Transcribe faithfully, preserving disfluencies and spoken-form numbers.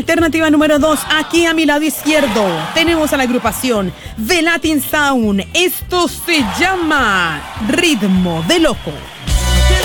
Alternativa número dos, aquí a mi lado izquierdo tenemos a la agrupación The Latin Sound. Esto se llama Ritmo de Loco.